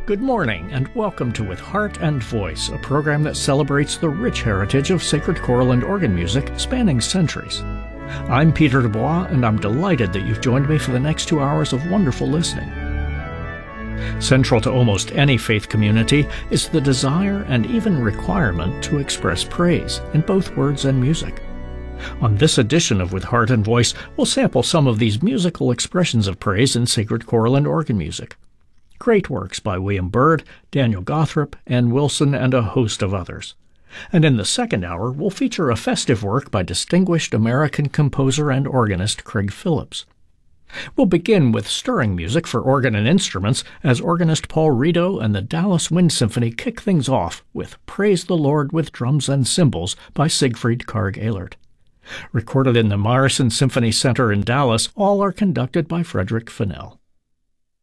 Good morning, and welcome to With Heart and Voice, a program that celebrates the rich heritage of sacred choral and organ music spanning centuries. I'm Peter Dubois, and I'm delighted that you've joined me for the next 2 hours of wonderful listening. Central to almost any faith community is the desire and even requirement to express praise in both words and music. On this edition of With Heart and Voice, we'll sample some of these musical expressions of praise in sacred choral and organ music. Great works by William Byrd, Daniel Gothrop, Ann Wilson, and a host of others. And in the second hour, we'll feature a festive work by distinguished American composer and organist Craig Phillips. We'll begin with stirring music for organ and instruments as organist Paul Rideau and the Dallas Wind Symphony kick things off with Praise the Lord with Drums and Cymbals by Siegfried Karg-Elert. Recorded in the Meyerson Symphony Center in Dallas, all are conducted by Frederick Fennell.